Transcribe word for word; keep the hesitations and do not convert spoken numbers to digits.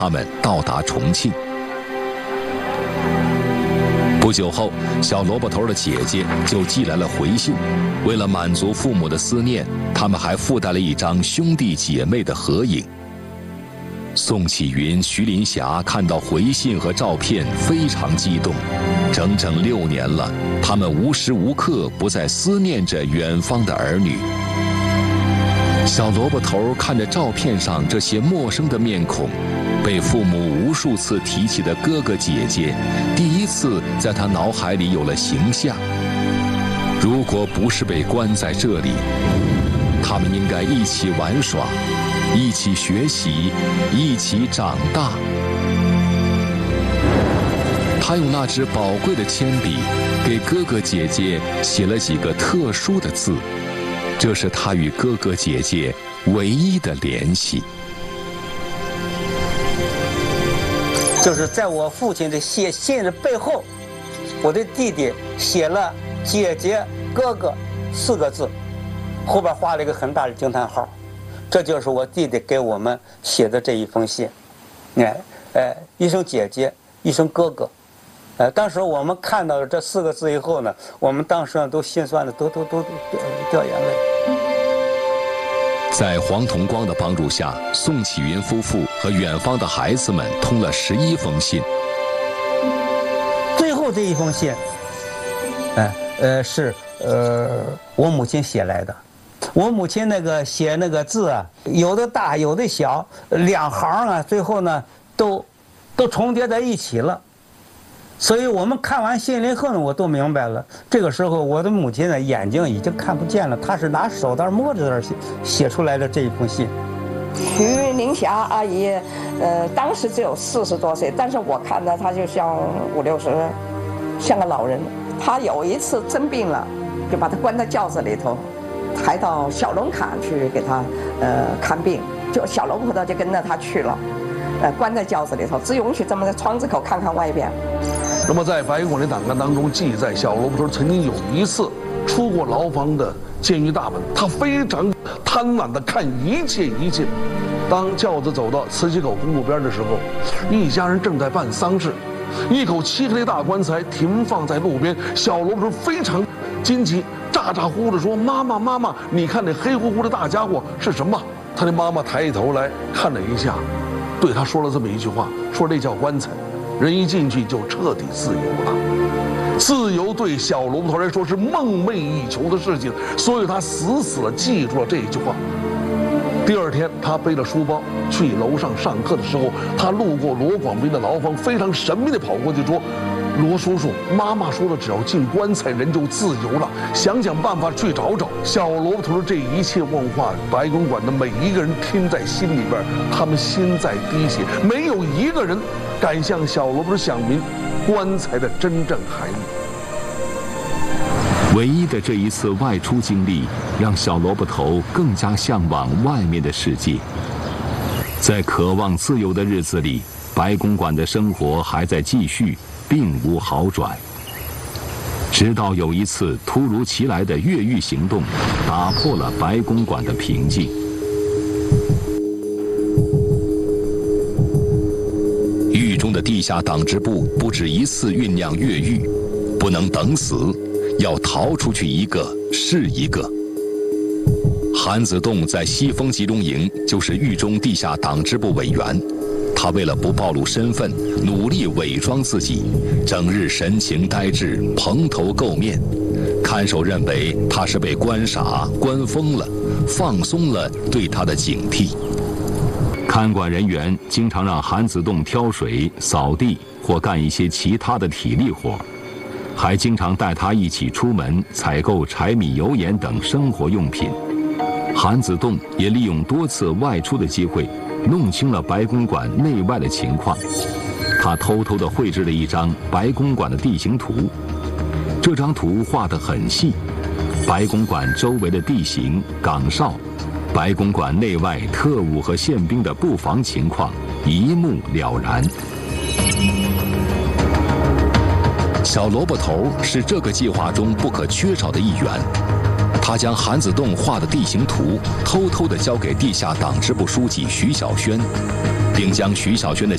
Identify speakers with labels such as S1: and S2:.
S1: 他们到达重庆。不久后，小萝卜头的姐姐就寄来了回信。为了满足父母的思念，他们还附带了一张兄弟姐妹的合影。宋启云、徐林霞看到回信和照片，非常激动。整整六年了，他们无时无刻不在思念着远方的儿女。小萝卜头看着照片上这些陌生的面孔，被父母无数次提起的哥哥姐姐，第一次在他脑海里有了形象。如果不是被关在这里，他们应该一起玩耍，一起学习，一起长大。他用那支宝贵的铅笔给哥哥姐姐写了几个特殊的字，这是他与哥哥姐姐唯一的联系。
S2: 就是在我父亲的写信的背后，我的弟弟写了姐姐哥哥四个字，后边画了一个很大的惊叹号。这就是我弟弟给我们写的这一封信。哎，哎，一声姐姐，一声哥哥。呃，当时我们看到这四个字以后呢，我们当时呢都心酸的都都都掉眼泪。
S1: 在黄同光的帮助下，宋启云夫妇和远方的孩子们通了十一封信。
S2: 最后这一封信，哎，呃，是呃我母亲写来的。我母亲那个写那个字啊，有的大，有的小，两行啊，最后呢都都重叠在一起了。所以我们看完信以后呢，我都明白了。这个时候，我的母亲的眼睛已经看不见了，她是拿手袋摸着点写写出来的这一封信。
S3: 徐林霞阿姨，呃，当时只有四十多岁，但是我看着她就像五六十，像个老人。她有一次生病了，就把她关在轿子里头，抬到小龙坎去给她呃看病，就小龙婆婆就跟着她去了。呃，关在轿子里头，只允许这么在窗子口看看外边。
S4: 那么在白公馆的档案当中记载，小萝卜头曾经有一次出过牢房的监狱大门，他非常贪婪地看一切一切。当轿子走到磁器口公路边的时候，一家人正在办丧事，一口漆黑的大棺材停放在路边，小萝卜头非常惊奇，咋咋呼呼地说：“妈妈，妈妈，你看那黑乎乎的大家伙是什么？”他的妈妈抬起头来看了一下，对他说了这么一句话，说这叫棺材，人一进去就彻底自由了。自由对小萝卜头来说是梦寐以求的事情，所以他死死地记住了这一句话。第二天，他背着书包去楼上上课的时候，他路过罗广斌的牢房，非常神秘地跑过去说：“罗叔叔，妈妈说了，只要进棺材，人就自由了。想想办法去找找。”小萝卜头的这一切问话，白公馆的每一个人听在心里边，他们心在滴血，没有一个人敢向小萝卜头讲明棺材的真正含义。
S1: 唯一的这一次外出经历，让小萝卜头更加向往外面的世界。在渴望自由的日子里，白公馆的生活还在继续，并无好转。直到有一次突如其来的越狱行动，打破了白公馆的平静。狱中的地下党支部不止一次酝酿越狱，不能等死，要逃出去一个是一个。韩子栋在西风集中营就是狱中地下党支部委员，他为了不暴露身份，努力伪装自己，整日神情呆滞，蓬头垢面。看守认为他是被关傻、关疯了，放松了对他的警惕。看管人员经常让韩子栋挑水、扫地或干一些其他的体力活，还经常带他一起出门采购柴米油盐等生活用品。韩子栋也利用多次外出的机会，弄清了白公馆内外的情况。他偷偷地绘制了一张白公馆的地形图，这张图画得很细，白公馆周围的地形、岗哨，白公馆内外特务和宪兵的布防情况一目了然。小萝卜头是这个计划中不可缺少的一员。他将韩子栋画的地形图偷偷地交给地下党支部书记徐小轩，并将徐小轩的